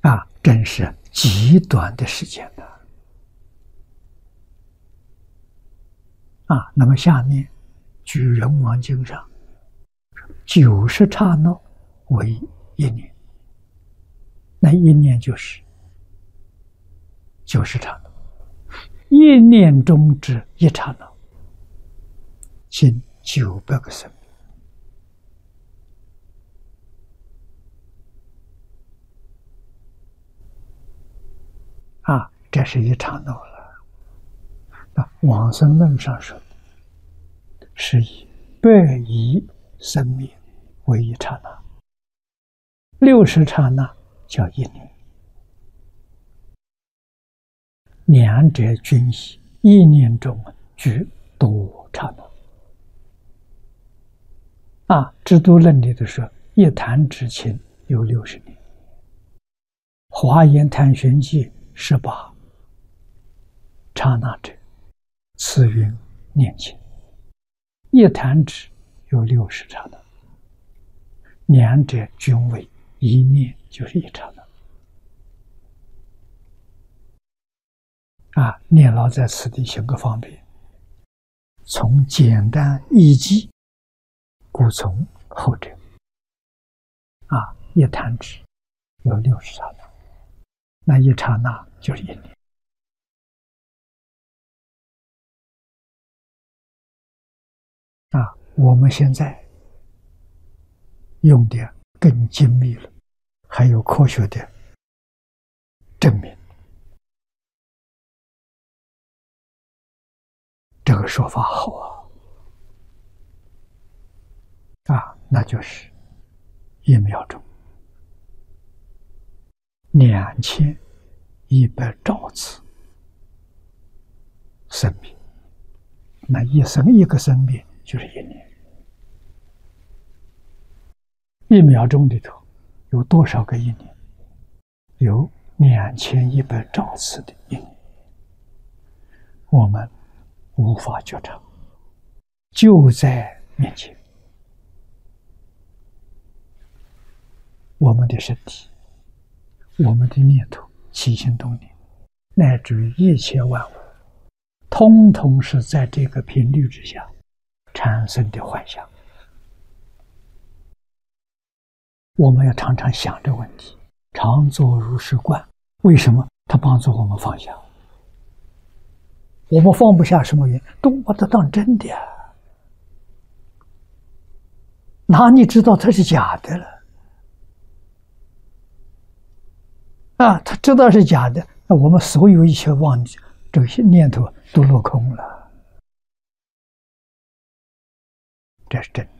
真是极短的时间的那么下面据人王经上，90刹那为一年，那一年就是90刹那，一念中之一刹那，近900个生命这是一刹那了。往生论上说是以100亿生命为一刹那，60刹那叫一年，两者均以一念中居多刹那。制度论里的说，一弹指顷有60年，华严谈玄记18刹那者，次云念前，一弹指有60刹那，两者均为一念，就是一刹那。念老在此地行个方便，从简单易记，故从后者。一弹指有60刹那，那一刹那就是一年。我们现在用的更精密了，还有科学的证明。这个说法好那就是1秒钟2100兆次生命，那一个生命就是一年。1秒钟里头有多少个一年？有2100兆次的一年，我们无法觉察，就在面前。我们的身体，我们的念头、起心动念，乃至于一切万物，通通是在这个频率之下产生的幻象。我们要常常想这个问题，常作如是观。为什么它帮助我们放下？我们放不下什么原因？都把它当真的哪里知道它是假的了？他知道是假的，那我们所有一切忘记这些念头都落空了，这是真的。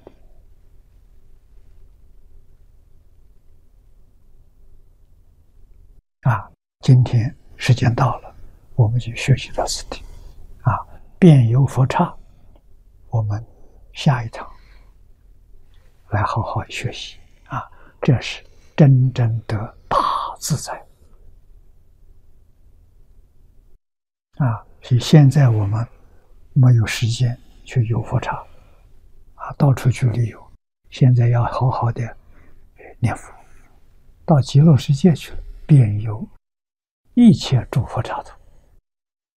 今天时间到了，我们就学习到此地。遍游佛刹，我们下一堂来好好学习这是真正的大自在所以现在我们没有时间去游佛刹到处去旅游，现在要好好的念佛，到极乐世界去了，遍游一切诸佛刹土。